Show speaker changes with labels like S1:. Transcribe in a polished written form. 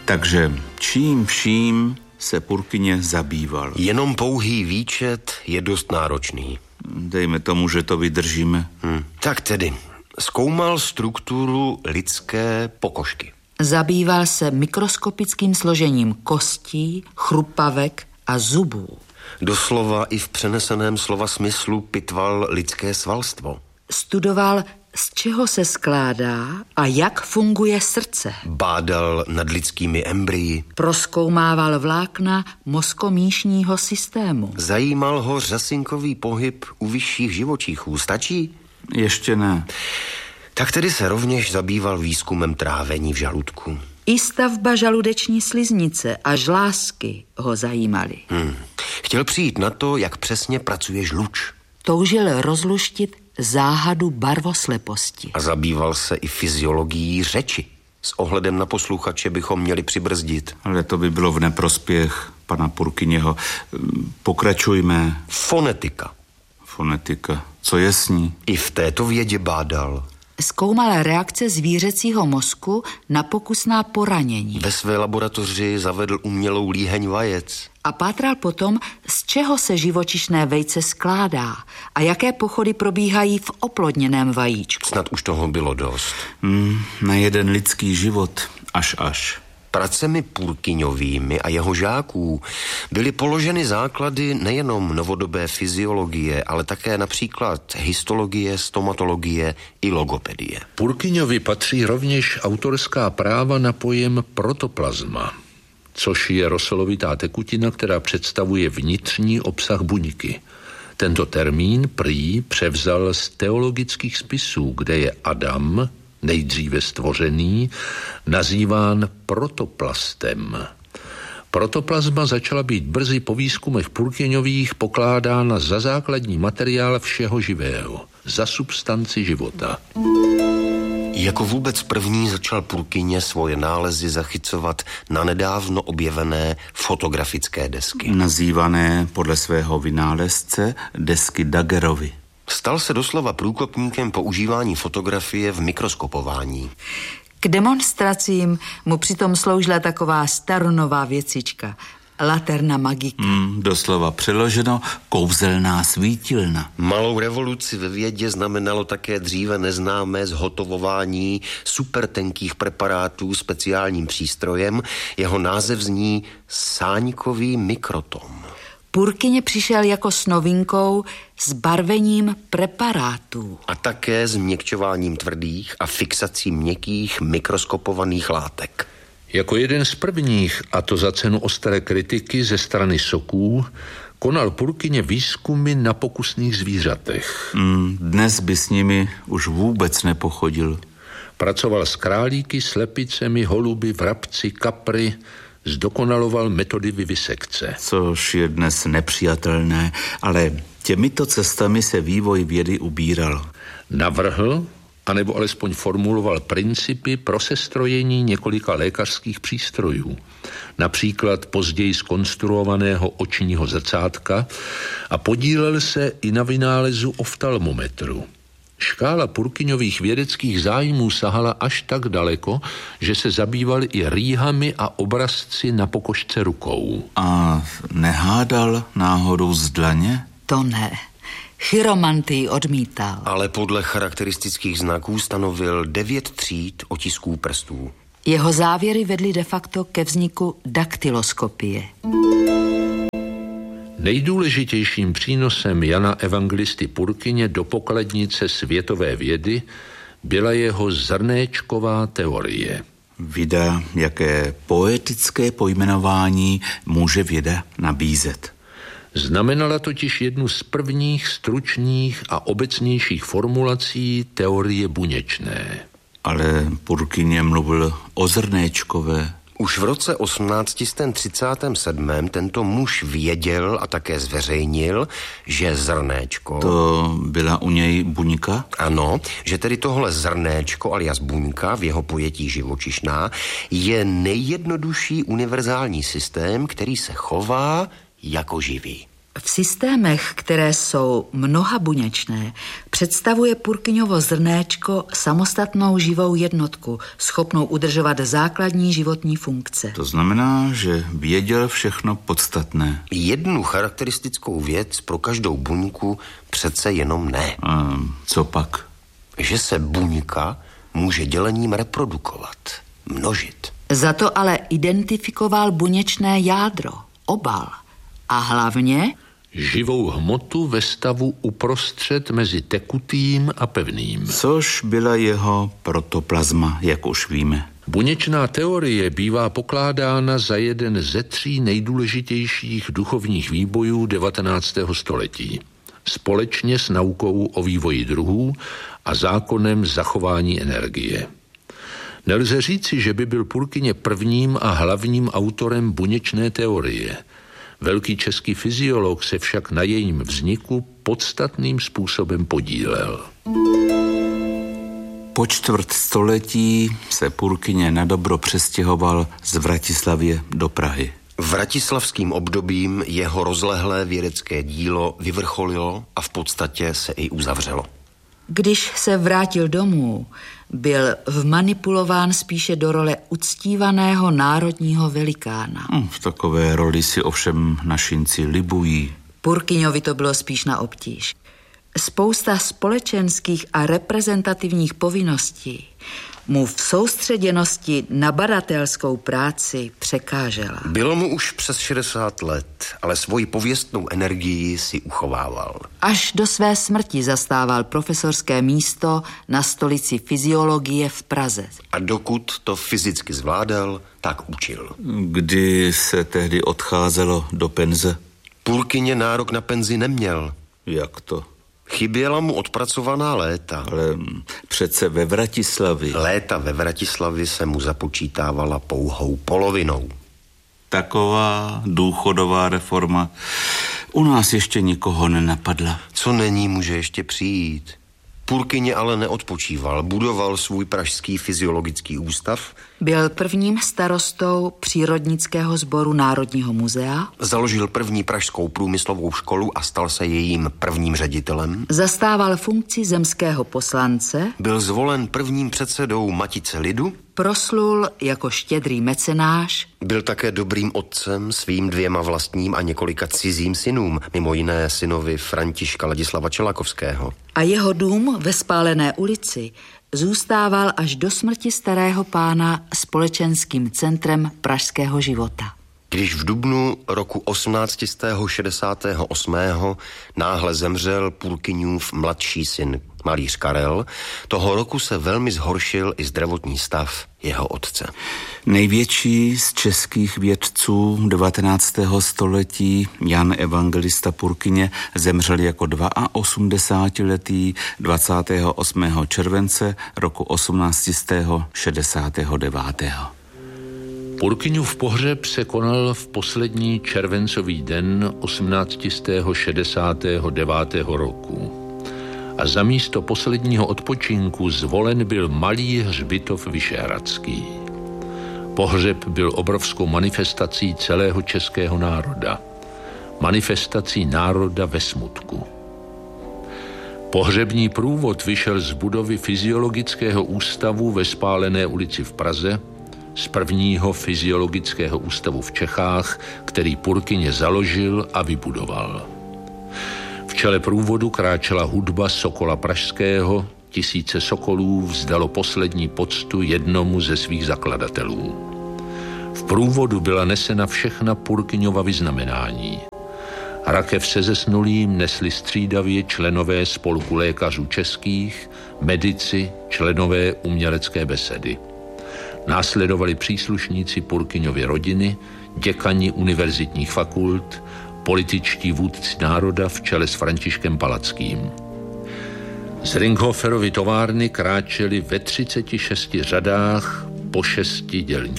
S1: Takže čím vším se Purkyně zabýval?
S2: Jenom pouhý výčet je dost náročný.
S1: Dejme tomu, že to vydržíme.
S2: Tak tedy, zkoumal strukturu lidské pokožky.
S3: Zabýval se mikroskopickým složením kostí, chrupavek a zubů.
S2: Doslova i v přeneseném slova smyslu pitval lidské svalstvo.
S3: Studoval, z čeho se skládá a jak funguje srdce.
S2: Bádal nad lidskými embryi.
S3: Prozkoumával vlákna mozkomíšního systému.
S2: Zajímal ho řasinkový pohyb u vyšších živočichů. Stačí?
S1: Ještě ne.
S2: Tak tedy se rovněž zabýval výzkumem trávení v žaludku.
S3: I stavba žaludeční sliznice a žlázky ho zajímaly.
S2: Chtěl přijít na to, jak přesně pracuje žluč.
S3: Toužil rozluštit záhadu barvosleposti.
S2: A zabýval se i fyziologií řeči. S ohledem na posluchače bychom měli přibrzdit.
S1: Ale to by bylo v neprospěch pana Purkyněho. Pokračujme.
S2: Fonetika.
S1: Fonetika. Co je s ní?
S2: I v této vědě bádal.
S3: Zkoumal reakce zvířecího mozku na pokusná poranění.
S2: Ve své laboratoři zavedl umělou líheň vajec.
S3: A pátral potom, z čeho se živočišné vejce skládá a jaké pochody probíhají v oplodněném vajíčku.
S2: Snad už toho bylo dost.
S1: Na jeden lidský život až.
S2: Pracemi Purkyňovými a jeho žáků byly položeny základy nejenom novodobé fyziologie, ale také například histologie, stomatologie i logopedie.
S4: Purkyňovi patří rovněž autorská práva na pojem protoplazma, což je rosolovitá tekutina, která představuje vnitřní obsah buňky. Tento termín prý převzal z teologických spisů, kde je Adam, nejdříve stvořený, nazýván protoplastem. Protoplazma začala být brzy po výzkumech Purkyňových pokládána za základní materiál všeho živého, za substanci života.
S2: Jako vůbec první začal Purkyně svoje nálezy zachycovat na nedávno objevené fotografické desky.
S1: Nazývané podle svého vynálezce desky Daguerreovy.
S2: Stal se doslova průkopníkem používání fotografie v mikroskopování.
S3: K demonstracím mu přitom sloužila taková staronová věcička, laterna magika.
S1: Doslova přeloženo kouzelná svítilna.
S2: Malou revoluci ve vědě znamenalo také dříve neznámé zhotovování supertenkých preparátů speciálním přístrojem. Jeho název zní sáňkový mikrotom.
S3: Purkyně přišel jako s novinkou s barvením preparátů.
S2: A také s změkčováním tvrdých a fixací měkkých mikroskopovaných látek.
S4: Jako jeden z prvních, a to za cenu ostré kritiky ze strany soků, konal Purkyně výzkumy na pokusných zvířatech.
S1: Dnes by s nimi už vůbec nepochodil.
S4: Pracoval s králíky, slepicemi, holuby, vrabci, kapry, zdokonaloval metody vivisekce.
S1: Což je dnes nepřijatelné, ale těmito cestami se vývoj vědy ubíral.
S4: Navrhl, anebo alespoň formuloval principy pro sestrojení několika lékařských přístrojů, například později zkonstruovaného očního zrcátka, a podílel se i na vynálezu oftalmometru. Škála Purkyňových vědeckých zájmů sahala až tak daleko, že se zabýval i rýhami a obrazci na pokožce rukou.
S1: A nehádal náhodou z dlaně?
S3: To ne. Chiromantii odmítal.
S2: Ale podle charakteristických znaků stanovil 9 tříd otisků prstů.
S3: Jeho závěry vedly de facto ke vzniku daktyloskopie.
S4: Nejdůležitějším přínosem Jana Evangelisty Purkyně do pokladnice světové vědy byla jeho zrnéčková teorie.
S1: Vida, jaké poetické pojmenování může věda nabízet.
S4: Znamenala totiž jednu z prvních stručných a obecnějších formulací teorie buněčné.
S1: Ale Purkyně mluvil o zrnéčkové.
S2: Už v roce 1837 tento muž věděl a také zveřejnil, že zrnéčko...
S1: To byla u něj buňka?
S2: Ano, že tedy tohle zrnéčko alias buňka v jeho pojetí živočišná je nejjednodušší univerzální systém, který se chová jako živý.
S3: V systémech, které jsou mnohabuněčné, představuje Purkyňovo zrnéčko samostatnou živou jednotku, schopnou udržovat základní životní funkce.
S1: To znamená, že věděl všechno podstatné.
S2: Jednu charakteristickou věc pro každou buňku přece jenom ne.
S1: Co pak?
S2: Že se buňka může dělením reprodukovat, množit.
S3: Za to ale identifikoval buněčné jádro, obal. A hlavně
S4: živou hmotu ve stavu uprostřed mezi tekutým a pevným.
S1: Což byla jeho protoplazma, jak už víme.
S4: Buněčná teorie bývá pokládána za jeden ze 3 nejdůležitějších duchovních výbojů 19. století. Společně s naukou o vývoji druhů a zákonem zachování energie. Nelze říci, že by byl Purkyně prvním a hlavním autorem buněčné teorie. Velký český fyziolog se však na jejím vzniku podstatným způsobem podílel.
S1: Po 4 století se Purkyně nadobro přestěhoval z Vratislavě do Prahy.
S2: Vratislavským obdobím jeho rozlehlé vědecké dílo vyvrcholilo a v podstatě se i uzavřelo.
S3: Když se vrátil domů, byl vmanipulován spíše do role uctívaného národního velikána.
S1: V takové roli si ovšem našinci libují.
S3: Purkyňovi to bylo spíš na obtíž. Spousta společenských a reprezentativních povinností mu v soustředěnosti na badatelskou práci překážela.
S2: Bylo mu už přes 60 let, ale svoji pověstnou energii si uchovával.
S3: Až do své smrti zastával profesorské místo na stolici fyziologie v Praze.
S2: A dokud to fyzicky zvládal, tak učil.
S1: Kdy se tehdy odcházelo do penze?
S2: Purkyně nárok na penzi neměl.
S1: Jak to?
S2: Chyběla mu odpracovaná léta.
S1: Ale přece ve Vratislavi.
S2: Léta ve Vratislavi se mu započítávala pouhou polovinou.
S1: Taková důchodová reforma u nás ještě nikoho nenapadla.
S2: Co není, může ještě přijít. Purkyně ale neodpočíval, budoval svůj pražský fyziologický ústav.
S3: Byl prvním starostou přírodnického sboru Národního muzea.
S2: Založil první pražskou průmyslovou školu a stal se jejím prvním ředitelem.
S3: Zastával funkci zemského poslance.
S2: Byl zvolen prvním předsedou Matice lidu.
S3: Proslul jako štědrý mecenáš.
S2: Byl také dobrým otcem svým 2 vlastním a několika cizím synům, mimo jiné synovi Františka Ladislava Čelakovského.
S3: A jeho dům ve Spálené ulici zůstával až do smrti starého pána společenským centrem pražského života.
S2: Když v dubnu roku 1868. náhle zemřel Purkyňův mladší syn, malíř Karel, toho roku se velmi zhoršil i zdravotní stav jeho otce.
S1: Největší z českých vědců 19. století, Jan Evangelista Purkyně, zemřel jako 82letý 28. července roku 1869.
S4: Purkyňův pohřeb se konal v poslední červencový den 1869. roku. A za místo posledního odpočinku zvolen byl malý hřbitov Vyšehradský. Pohřeb byl obrovskou manifestací celého českého národa. Manifestací národa ve smutku. Pohřební průvod vyšel z budovy Fyziologického ústavu ve Spálené ulici v Praze, z prvního fyziologického ústavu v Čechách, který Purkyně založil a vybudoval. V čele průvodu kráčela hudba Sokola pražského, tisíce sokolů vzdalo poslední poctu jednomu ze svých zakladatelů. V průvodu byla nesena všechna Purkyňova vyznamenání. Rakev se zesnulým nesli střídavě členové spolku lékařů českých, medici, členové umělecké besedy. Následovali příslušníci Purkyňovy rodiny, děkani univerzitních fakult, političtí vůdci národa v čele s Františkem Palackým. Z Ringhoferovy továrny kráčeli ve 36 řadách po 6 dělnících.